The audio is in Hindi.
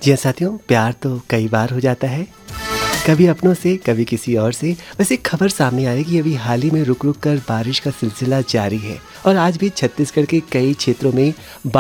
जी हाँ साथियों, प्यार तो कई बार हो जाता है, कभी अपनों से, कभी किसी और से। वैसे एक खबर सामने आ रही है कि अभी हाल ही में रुक-रुक कर बारिश का सिलसिला जारी है और आज भी छत्तीसगढ़ के कई क्षेत्रों में